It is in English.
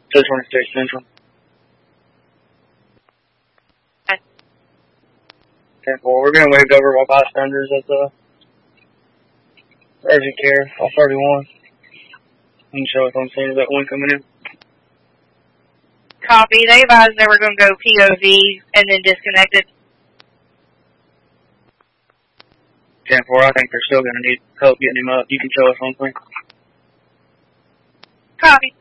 226 Central. Okay. 10-4. We're being waved over by bystanders at the urgent care off 31. You can show us on scene of that one coming in. Copy. They advised they were going to go POV and then disconnected. 10-4. I think they're still going to need help getting him up. You can show us on scene. Copy.